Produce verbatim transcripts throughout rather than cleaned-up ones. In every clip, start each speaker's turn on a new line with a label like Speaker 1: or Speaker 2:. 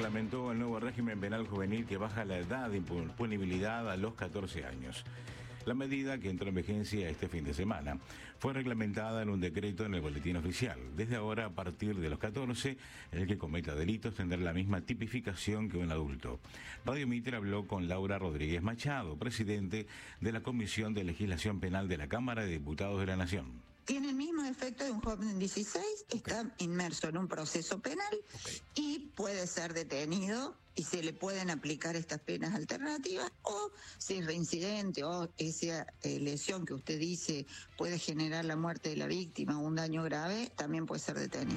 Speaker 1: reglamentó el nuevo régimen penal juvenil que baja la edad de impunibilidad a los catorce años. La medida, que entró en vigencia este fin de semana, fue reglamentada en un decreto en el boletín oficial. Desde ahora, a partir de los catorce, el que cometa delitos tendrá la misma tipificación que un adulto. Radio Mitre habló con Laura Rodríguez Machado, presidente de la Comisión de Legislación Penal de la Cámara de Diputados de la Nación.
Speaker 2: Tiene el mismo efecto de un joven de dieciséis, okay. Está inmerso en un proceso penal, okay. Y puede ser detenido y se le pueden aplicar estas penas alternativas, o si es reincidente o esa eh, lesión que usted dice puede generar la muerte de la víctima o un daño grave, también puede ser detenido.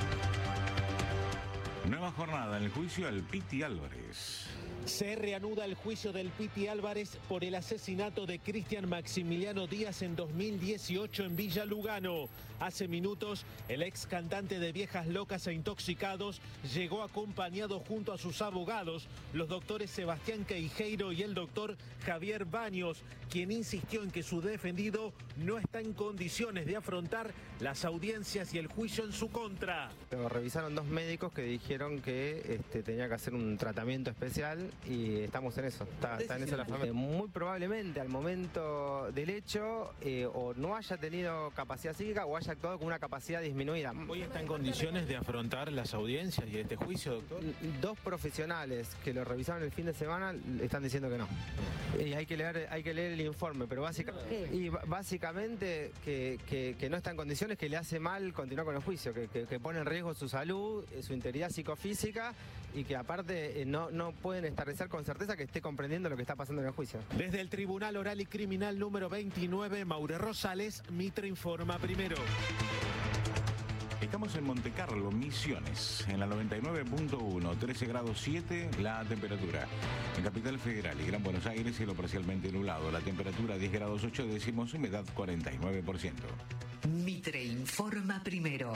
Speaker 1: Nueva jornada en el juicio al Piti Álvarez.
Speaker 3: Se reanuda el juicio del Piti Álvarez por el asesinato de Cristian Maximiliano Díaz en dos mil dieciocho en Villa Lugano. Hace minutos, el ex cantante de Viejas Locas e Intoxicados llegó acompañado junto a sus abogados, los doctores Sebastián Queijeiro y el doctor Javier Baños, quien insistió en que su defendido no está en condiciones de afrontar las audiencias y el juicio en su contra.
Speaker 4: Lo revisaron dos médicos que dijeron que este, tenía que hacer un tratamiento especial. Y estamos en eso, está, está en eso la familia. Muy probablemente al momento del hecho eh, o no haya tenido capacidad psíquica o haya actuado con una capacidad disminuida.
Speaker 3: ¿Hoy está en condiciones de afrontar las audiencias y este juicio, doctor?
Speaker 4: Dos profesionales que lo revisaron el fin de semana están diciendo que no. Y hay que leer, hay que leer el informe, pero básicamente, y básicamente que, que, que no está en condiciones, que le hace mal continuar con el juicio, que, que, que pone en riesgo su salud, su integridad psicofísica y que aparte no, no pueden estar con certeza que esté comprendiendo lo que está pasando en el juicio.
Speaker 3: Desde el Tribunal Oral y Criminal número veintinueve, Maure Rosales, Mitre informa primero.
Speaker 1: Estamos en Monte Carlo, Misiones, en la noventa y nueve punto uno, trece grados siete la temperatura. En Capital Federal y Gran Buenos Aires, cielo parcialmente nublado, la temperatura diez grados ocho décimos, humedad cuarenta y nueve por ciento.
Speaker 5: Mitre informa primero.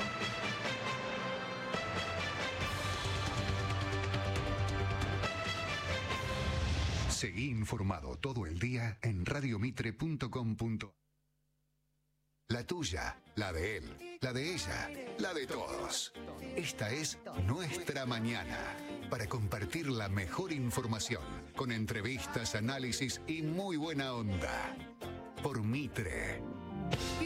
Speaker 6: Seguí informado todo el día en radio mitre punto com. La tuya, la de él, la de ella, la de todos. Esta es Nuestra Mañana, para compartir la mejor información, con entrevistas, análisis y muy buena onda. Por Mitre.